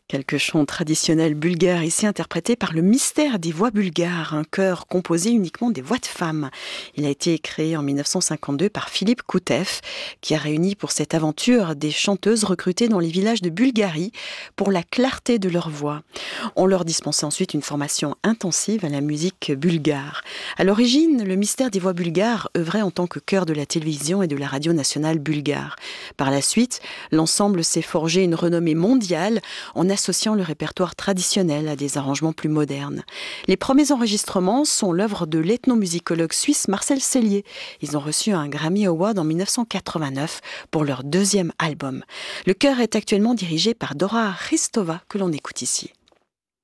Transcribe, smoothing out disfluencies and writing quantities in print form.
Quelques chants traditionnels bulgares ici interprétés par le Mystère des voix bulgares, un chœur composé uniquement des voix de femmes. Il a été créé en 1952 par Philippe Kouteff, qui a réuni pour cette aventure des chanteuses recrutées dans les villages de Bulgarie pour la clarté de leur voix. On leur dispensait ensuite une formation intensive à la musique bulgare. À l'origine, le Mystère des voix bulgares œuvrait en tant que chœur de la télévision et de la radio nationale bulgare. Par la suite, l'ensemble s'est forgé une renommée mondiale en associant le répertoire traditionnel à des arrangements plus modernes. Les premiers enregistrements sont l'œuvre de l'ethnomusicologue suisse Marcel Sellier. Ils ont reçu un Grammy Award en 1989 pour leur deuxième album. Le chœur est actuellement dirigé par Dora Hristova, que l'on écoute ici.